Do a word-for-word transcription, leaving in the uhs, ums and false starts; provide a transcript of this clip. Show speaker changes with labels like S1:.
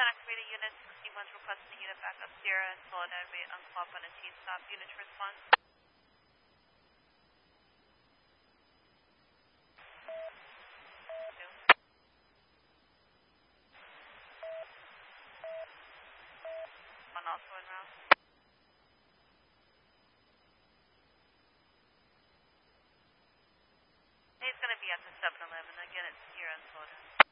S1: activated unit sixty-one's requesting unit backup Sierra and Soledad rate on swap on a T-stop. Unit to respond. One also in route. He's going to be at the seven eleven. Again, it's Sierra and Soledad.